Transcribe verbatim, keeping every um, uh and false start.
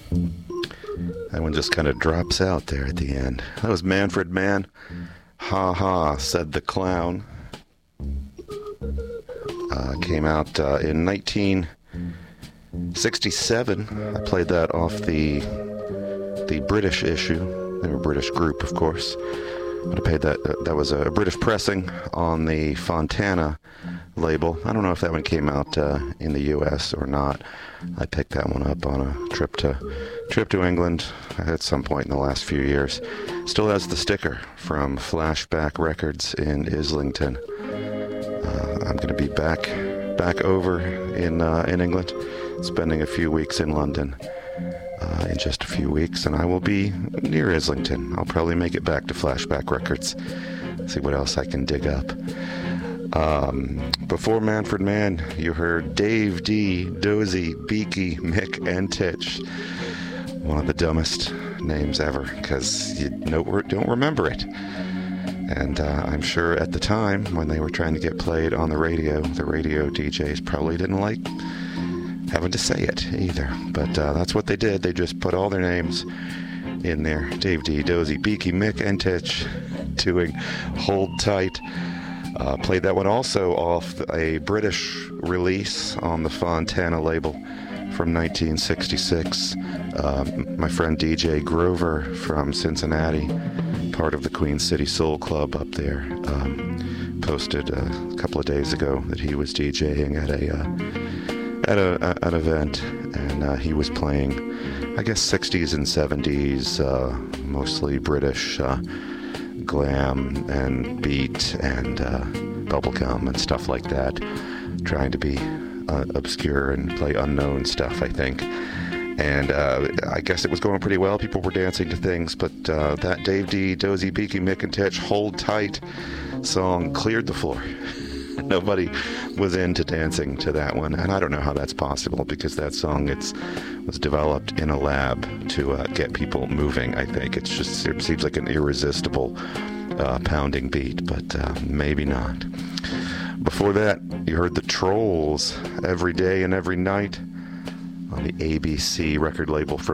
That one just kind of drops out there at the end. That was Manfred Mann. Ha ha, said the clown. Uh, came out uh, in nineteen sixty-seven. I played that off the the British issue. They were a British group, of course. But I paid that. Uh, that was a British pressing on the Fontana label. I don't know if that one came out uh, in the U S or not. I picked that one up on a trip to trip to England at some point in the last few years. Still has the sticker from Flashback Records in Islington. Uh, I'm going to be back back over in uh, in England, spending a few weeks in London uh, in just a few weeks, and I will be near Islington. I'll probably make it back to Flashback Records, see what else I can dig up. Um, before Manfred Mann, you heard Dave D, Dozy, Beaky, Mick, and Titch. One of the dumbest names ever, because you don't remember it. And uh, I'm sure at the time, when they were trying to get played on the radio, the radio D Js probably didn't like having to say it either. But uh, that's what they did. They just put all their names in there. Dave D, Dozy, Beaky, Mick, and Titch doing Hold Tight. Uh, played that one also off a British release on the Fontana label from nineteen sixty-six. Um, my friend D J Grover from Cincinnati, part of the Queen City Soul Club up there, um, posted a couple of days ago that he was DJing at a uh, at a, a an event, and uh, he was playing, I guess, sixties and seventies, uh, mostly British uh, glam and beat and uh, bubblegum and stuff like that, trying to be uh, obscure and play unknown stuff, I think. And uh, I guess it was going pretty well. People were dancing to things, but uh, that Dave D, Dozy, Beaky, Mick, and Titch Hold Tight song cleared the floor. Nobody was into dancing to that one, and I don't know how that's possible, because that song it's was developed in a lab to uh, get people moving. I think it's just it seems like an irresistible uh, pounding beat, but uh, maybe not. Before that, you heard the Trolls, Every Day and Every Night, on the A B C record label from